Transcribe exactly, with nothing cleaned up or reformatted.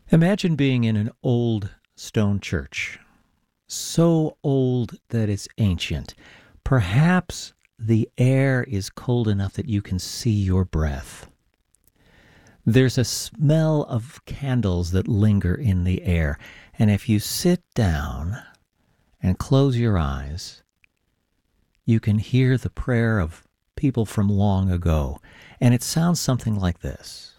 Imagine being in an old stone church, so old that it's ancient. Perhaps the air is cold enough that you can see your breath. There's a smell of candles that linger in the air, and if you sit down and close your eyes, you can hear the prayer of people from long ago, and it sounds something like this.